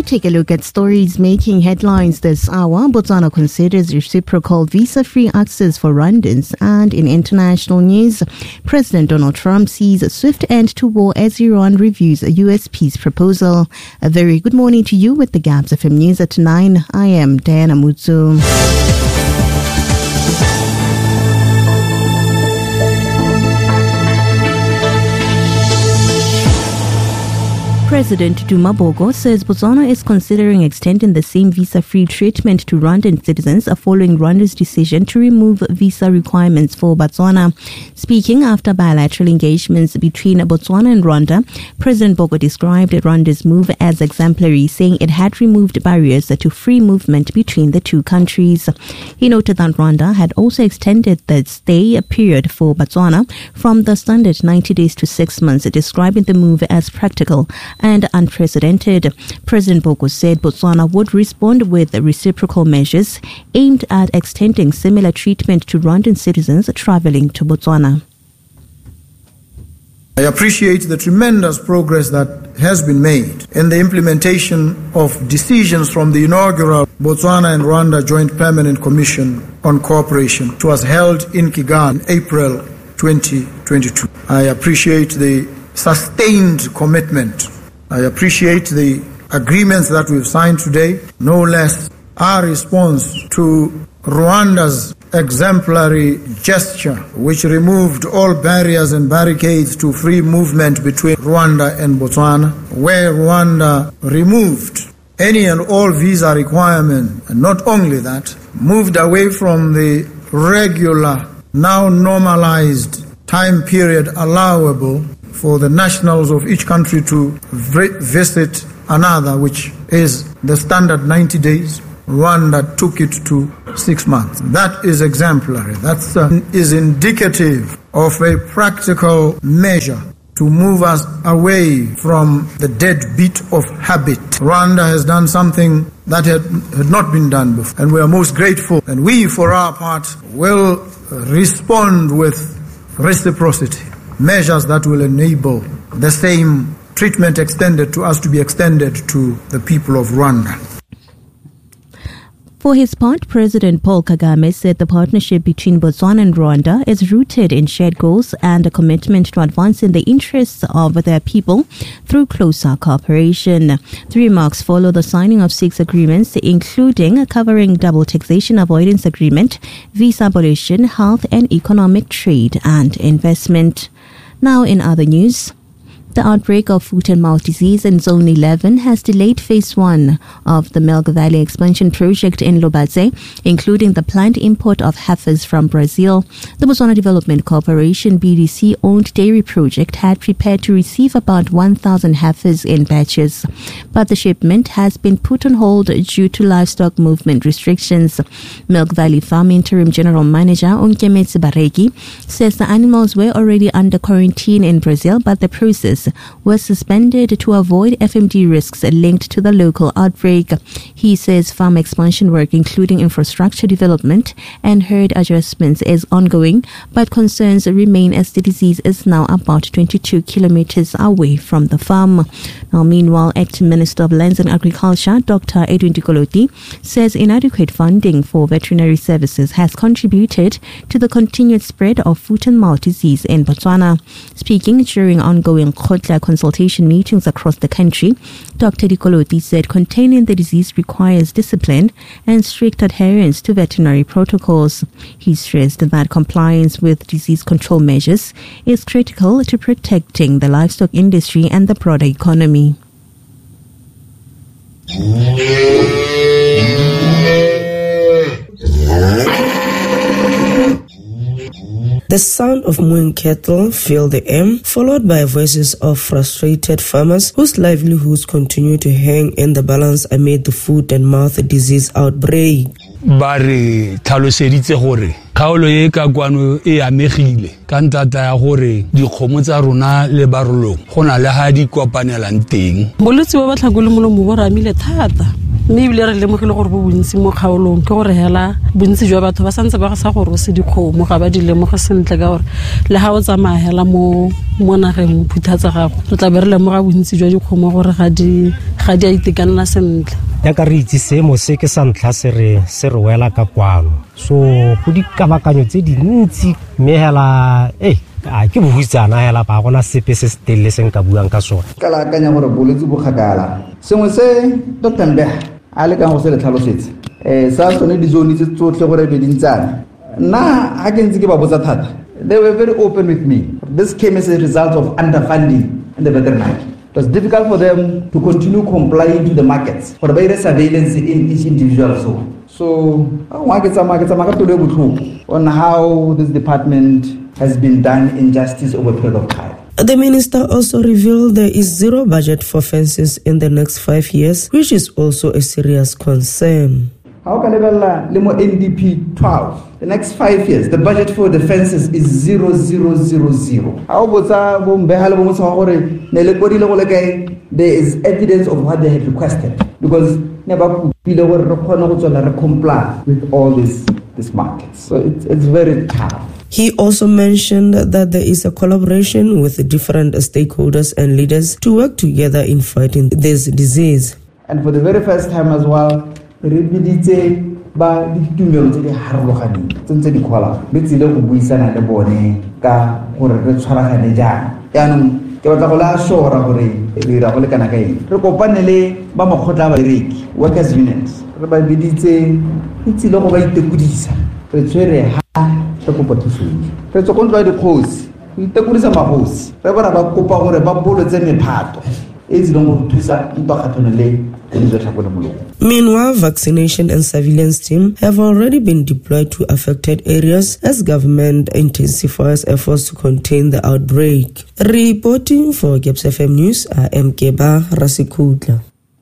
take a look at stories making headlines this hour. Botswana considers reciprocal visa-free access for Rwandans. And in international news, President Donald Trump sees a swift end to war as Iran reviews a U.S. peace proposal. A very good morning to you with the Gabs FM News at 9. I am Diana Mutsu. President Duma Boko says Botswana is considering extending the same visa-free treatment to Rwandan citizens following Rwanda's decision to remove visa requirements for Botswana. Speaking after bilateral engagements between Botswana and Rwanda, President Boko described Rwanda's move as exemplary, saying it had removed barriers to free movement between the two countries. He noted that Rwanda had also extended the stay period for Botswana from the standard 90 days to 6 months, describing the move as practical and unprecedented. President Boko said Botswana would respond with reciprocal measures aimed at extending similar treatment to Rwandan citizens traveling to Botswana. I appreciate the tremendous progress that has been made in the implementation of decisions from the inaugural Botswana and Rwanda Joint Permanent Commission on Cooperation, which was held in Kigali in April 2022. I appreciate the sustained commitment. I appreciate the agreements that we've signed today, no less our response to Rwanda's exemplary gesture, which removed all barriers and barricades to free movement between Rwanda and Botswana, where Rwanda removed any and all visa requirement, and not only that, moved away from the regular, now normalized time period allowable for the nationals of each country to visit another, which is the standard 90 days. Rwanda took it to 6 months. That is exemplary. That is indicative of a practical measure to move us away from the deadbeat of habit. Rwanda has done something that had not been done before, and we are most grateful. And we, for our part, will respond with reciprocity. Measures that will enable the same treatment extended to us to be extended to the people of Rwanda. For his part, President Paul Kagame said the partnership between Botswana and Rwanda is rooted in shared goals and a commitment to advancing the interests of their people through closer cooperation. The remarks follow the signing of 6 agreements, including covering double taxation avoidance agreement, visa abolition, health and economic trade and investment. Now in other news, the outbreak of foot and mouth disease in Zone 11 has delayed Phase 1 of the Milk Valley Expansion Project in Lobatse, including the planned import of heifers from Brazil. The Botswana Development Corporation BDC-owned dairy project had prepared to receive about 1,000 heifers in batches, but the shipment has been put on hold due to livestock movement restrictions. Milk Valley Farm Interim General Manager Onkemetsi Bareki says the animals were already under quarantine in Brazil, but the process was suspended to avoid FMD risks linked to the local outbreak. He says farm expansion work, including infrastructure development and herd adjustments, is ongoing, but concerns remain as the disease is now about 22 kilometers away from the farm. Now, meanwhile, Acting Minister of Lands and Agriculture, Dr. Edwin Dikolotti, says inadequate funding for veterinary services has contributed to the continued spread of foot and mouth disease in Botswana. Speaking during ongoing consultation meetings across the country, Dr. Dikolotti said containing the disease requires discipline and strict adherence to veterinary protocols. He stressed that compliance with disease control measures is critical to protecting the livestock industry and the broader economy. The sound of mooing cattle filled the air, followed by voices of frustrated farmers whose livelihoods continue to hang in the balance amid the foot and mouth disease outbreak. Bare tlhaloseditse gore kgaolo e ka kwano e amegile ka ntata ya gore dikgomo tsa rona le barolong gona le ha di kopanelang teng. Boletse ba tlhakole molomo bo ramile thata. Mme bile re lemogile gore bo bontsi mo kgaolong ke gore hela bontsi jwa batho ba santse ba sa gore se dikgomo ga ba di lemoga sentle ka gore le ha o tsamaya hela mo nageng phuthatsa gago re tla be re lemoga bontsi jwa dikgomo gore ga di a itekanela sentle. Yaka re itse seemo se ke sa ntlha se re wela ka kwano, so go dikabakanyo tse dintsi mme hela ke buisana hela ba gona sepe se stelle se nka buang ka sona ka la kanya gore boletse bo khakala sengwe se Dr. Mbeha a le ka go se le tlhalosetse sa tsone di zone tse tsotle gore be dintsana na ha ke ntse ke ba botsa thata. They were very open with me. This came as a result of underfunding in the veterinary. It was difficult for them to continue complying to the markets for the surveillance in each individual zone. So on how this department has been done injustice over a period of time. The minister also revealed there is zero budget for fences in the next 5 years, which is also a serious concern. How can Lemo NDP 12? The next 5 years, the budget for the fences is 0, 0, 0, 0. There is evidence of what they have requested because never comply with all these markets. So it's very tough. He also mentioned that there is a collaboration with different stakeholders and leaders to work together in fighting this disease. And for the very first time as well, re biditse ba ditumelo tse di harologaneng tse di khola le tsile go buisana le bone ka gore re tshwaragane jang yaanong ke batla go la shora gore re ra go le kana kae re kopane le ba makgotla ba direki workers unions re ba biditse tsile go ba itekudisa re tswere ha re kopa thuso re tsokontwa di khosi itekudisa magosi re bara ba kopa gore ba bolotse mephato e tsile go thusa ntwa kgathone le. Meanwhile, vaccination and surveillance teams have already been deployed to affected areas as government intensifies efforts to contain the outbreak. Reporting for GABS FM News, I am Keba Rasikudla.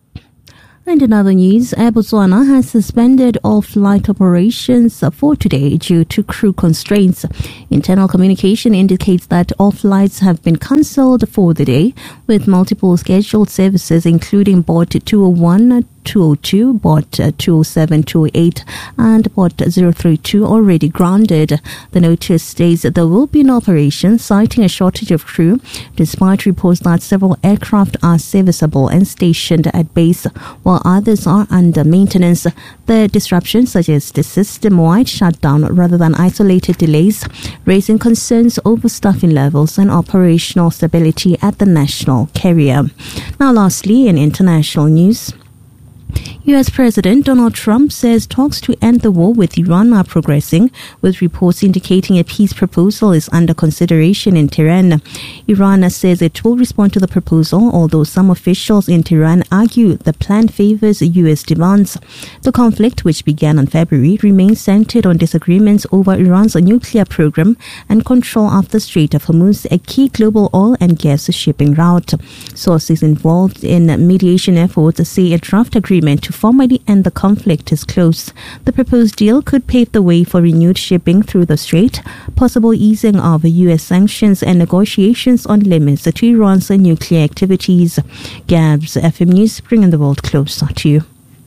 And in other news, Air Botswana has suspended all flight operations for today due to crew constraints. Internal communication indicates that all flights have been cancelled for the day, with multiple scheduled services including Bot 201, 202, Bot 207, 208 and Bot 032 already grounded. The notice states that there will be an operation, citing a shortage of crew, despite reports that several aircraft are serviceable and stationed at base, while others are under maintenance. The disruptions suggest the system-wide shutdown rather than isolated delays, raising concerns over staffing levels and operational stability at the national carrier. Now, lastly, in international news, U.S. President Donald Trump says talks to end the war with Iran are progressing, with reports indicating a peace proposal is under consideration in Tehran. Iran says it will respond to the proposal, although some officials in Tehran argue the plan favors U.S. demands. The conflict, which began in February, remains centered on disagreements over Iran's nuclear program and control of the Strait of Hormuz, a key global oil and gas shipping route. Sources involved in mediation efforts say a draft agreement to formally end the conflict is close. The proposed deal could pave the way for renewed shipping through the strait, possible easing of U.S. sanctions and negotiations on limits to Iran's nuclear activities. GABS FM News, bringing the world closer to you.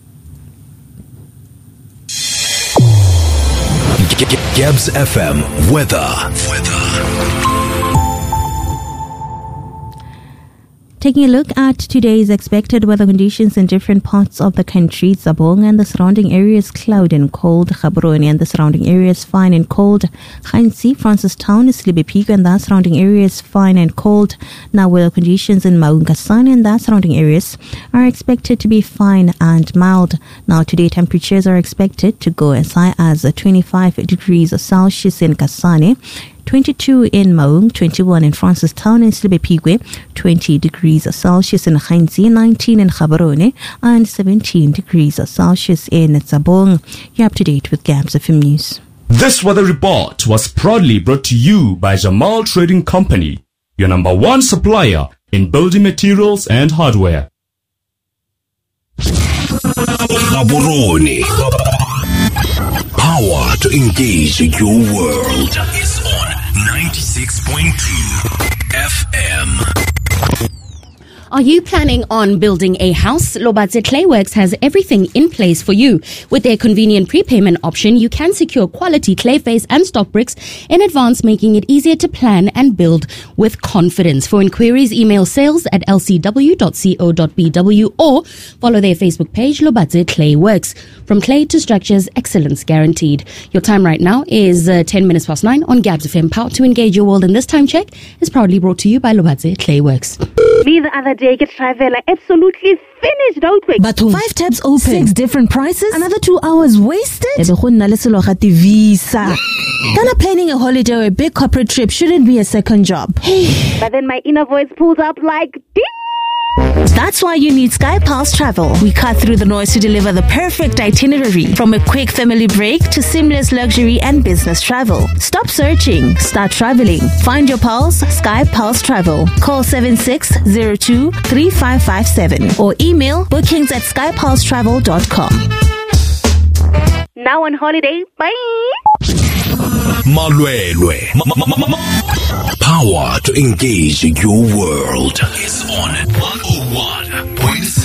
GABS FM weather. Taking a look at today's expected weather conditions in different parts of the country. Zabong and the surrounding areas cloudy and cold. Gaborone and the surrounding areas fine and cold. Khainsi, Francistown, Slibepika and the surrounding areas fine and cold. Now weather conditions in Maun Kasane and the surrounding areas are expected to be fine and mild. Now today temperatures are expected to go as high as 25 degrees Celsius in Kasane, 22 in Maung, 21 in Francistown and Slibepigwe, 20 degrees Celsius in Khainsi, 19 in Gaborone, and 17 degrees Celsius in Zabong. You're up to date with GABS FM News. This weather report was proudly brought to you by Jamal Trading Company, your number one supplier in building materials and hardware. Gaborone. Power to engage your world is on 96.2 FM. Are you planning on building a house? Lobatse Clayworks has everything in place for you. With their convenient prepayment option, you can secure quality clay face and stock bricks in advance, making it easier to plan and build with confidence. For inquiries, email sales@lcw.co.bw or follow their Facebook page, Lobatse Clayworks. From clay to structures, excellence guaranteed. Your time right now is 10 minutes past 9 on Gabs FM. Power to engage your world in this time check is proudly brought to you by Lobatse Clayworks. Me the other day, get travel, absolutely finished out quick. But 5 tabs open, 6 different prices, another 2 hours wasted. Visa. Ghana planning a holiday or a big corporate trip shouldn't be a second job. But then my inner voice pulls up like, ding! That's why you need Sky Pulse Travel. We cut through the noise to deliver the perfect itinerary, from a quick family break to seamless luxury and business travel. Stop searching, start traveling. Find your pulse, Sky Pulse Travel. Call 7602-3557 or email bookings@skypulsetravel.com. Now on holiday, bye! Malwelwe. Power to engage your world is on 101.7.